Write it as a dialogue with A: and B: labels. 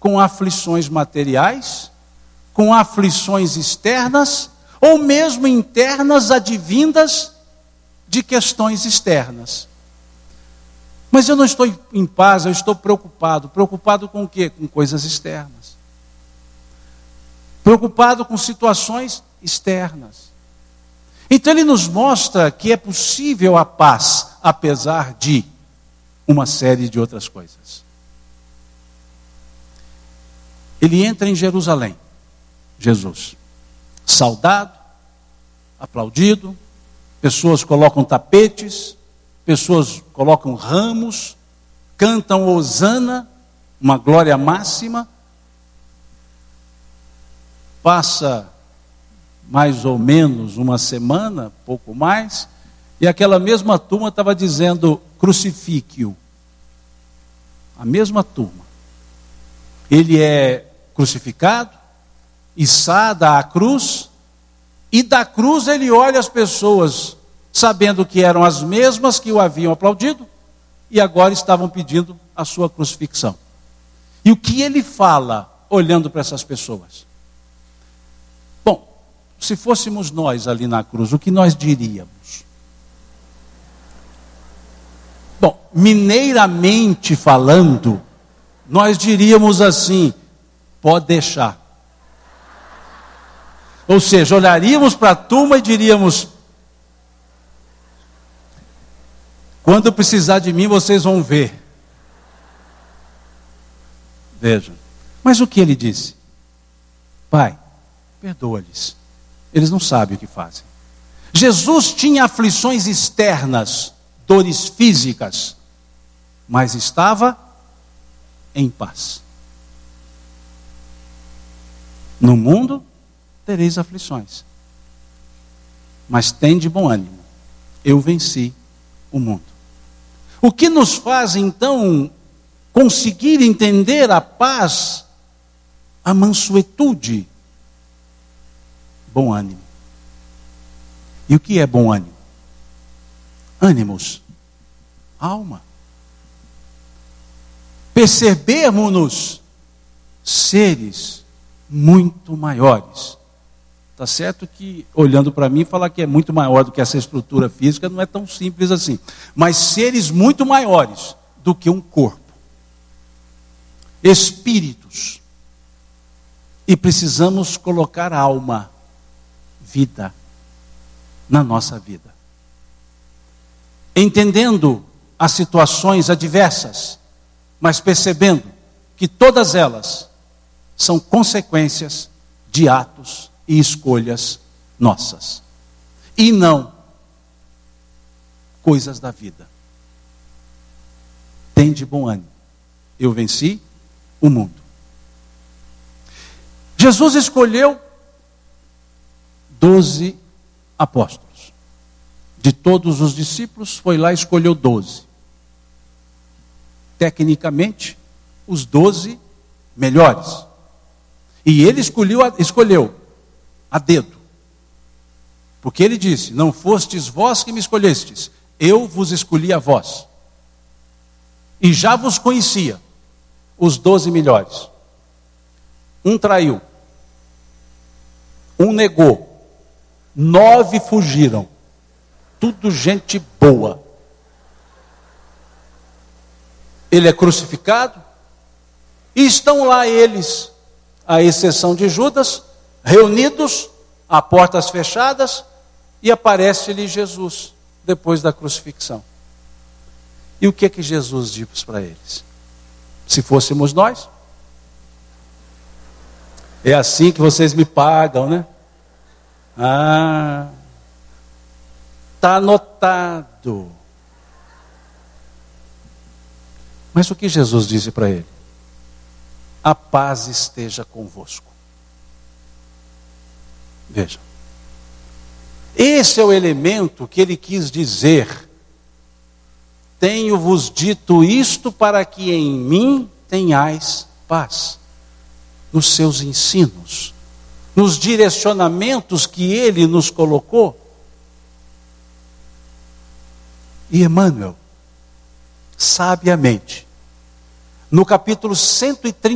A: com aflições materiais, com aflições externas, ou mesmo internas advindas de questões externas. Mas eu não estou em paz, eu estou preocupado. Preocupado com o quê? Com coisas externas. Preocupado com situações externas. Então ele nos mostra que é possível a paz, apesar de uma série de outras coisas. Ele entra em Jerusalém, Jesus, saudado, aplaudido, pessoas colocam tapetes, pessoas colocam ramos, cantam hosana, uma glória máxima. Passa mais ou menos uma semana, pouco mais, e aquela mesma turma estava dizendo, crucifique-o. A mesma turma. Ele é crucificado, içada à cruz, e da cruz ele olha as pessoas, sabendo que eram as mesmas que o haviam aplaudido, e agora estavam pedindo a sua crucifixão. E o que ele fala, olhando para essas pessoas? Bom, se fôssemos nós ali na cruz, o que nós diríamos? Bom, mineiramente falando, nós diríamos assim, pode deixar. Ou seja, olharíamos para a turma e diríamos, quando precisar de mim, vocês vão ver. Vejam. Mas o que ele disse? Pai, perdoa-lhes. Eles não sabem o que fazem. Jesus tinha aflições externas, dores físicas, mas estava em paz. No mundo tereis aflições, mas tende bom ânimo. Eu venci o mundo. O que nos faz então conseguir entender a paz, a mansuetude? Bom ânimo. E o que é bom ânimo? Ânimos, alma. Percebermos-nos seres muito maiores. Está certo que, olhando para mim, falar que é muito maior do que essa estrutura física não é tão simples assim. Mas seres muito maiores do que um corpo. Espíritos. E precisamos colocar alma, vida, na nossa vida. Entendendo as situações adversas, mas percebendo que todas elas são consequências de atos e escolhas nossas. E não coisas da vida. Tende bom ânimo. Eu venci o mundo. Jesus escolheu 12 apóstolos. De todos os discípulos, foi lá e escolheu 12. Tecnicamente, os 12 melhores. E ele escolheu a dedo. Porque ele disse, não fostes vós que me escolhestes, eu vos escolhi a vós. E já vos conhecia, os 12 melhores. Um traiu, um negou, 9 fugiram. Tudo gente boa. Ele é crucificado, e estão lá eles, à exceção de Judas, reunidos, a portas fechadas, e aparece-lhe Jesus, depois da crucifixão. E o que é que Jesus diz para eles? Se fôssemos nós, é assim que vocês me pagam, né? Está anotado. Mas o que Jesus disse para ele? A paz esteja convosco. Veja. Esse é o elemento que ele quis dizer. Tenho-vos dito isto para que em mim tenhais paz. Nos seus ensinos, nos direcionamentos que ele nos colocou. E Emmanuel, sabiamente, no capítulo 130,